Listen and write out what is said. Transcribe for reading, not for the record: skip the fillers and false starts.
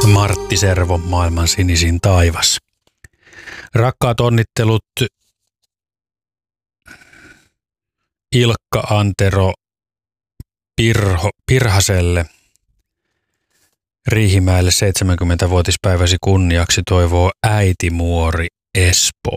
Martti Servo, maailman sinisin taivas. Rakkaat onnittelut Ilkka Antero Pirhaselle. Riihimäelle 70-vuotispäiväsi kunniaksi toivoo äiti Muori Espoo.